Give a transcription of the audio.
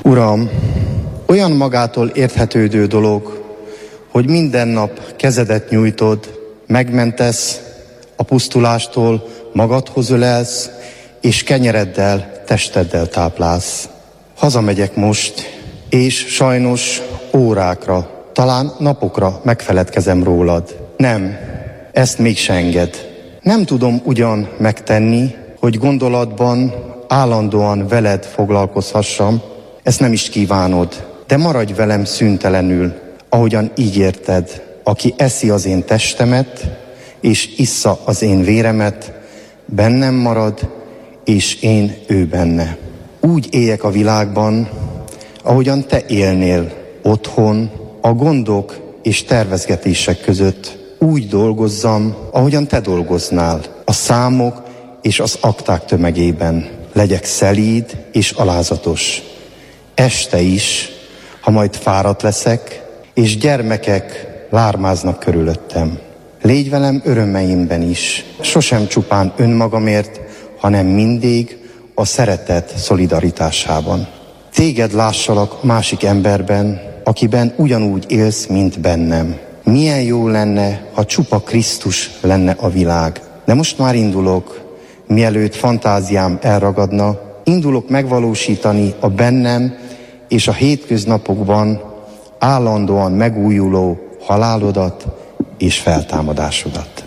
Uram, olyan magától érthetődő dolog, hogy minden nap kezedet nyújtod, megmentesz a pusztulástól, magadhoz ölelsz, és kenyereddel, testeddel táplálsz. Hazamegyek most, és sajnos órákra, talán napokra megfeledkezem rólad. Nem, ezt mégse enged. Nem tudom ugyan megtenni, hogy gondolatban állandóan veled foglalkozhassam, ezt nem is kívánod, de maradj velem szüntelenül, ahogyan ígérted, aki eszi az én testemet, és issza az én véremet, bennem marad, és én ő benne. Úgy éljek a világban, ahogyan te élnél, otthon, a gondok és tervezgetések között. Úgy dolgozzam, ahogyan te dolgoznál, a számok és az akták tömegében. Legyek szelíd és alázatos. Este is, ha majd fáradt leszek, és gyermekek lármáznak körülöttem. Légy velem örömeimben is, sosem csupán önmagamért, hanem mindig a szeretet szolidaritásában. Téged lássalak másik emberben, akiben ugyanúgy élsz, mint bennem. Milyen jó lenne, ha csupa Krisztus lenne a világ. De most már indulok, mielőtt fantáziám elragadna, indulok megvalósítani a bennem és a hétköznapokban állandóan megújuló halálodat és feltámadásodat.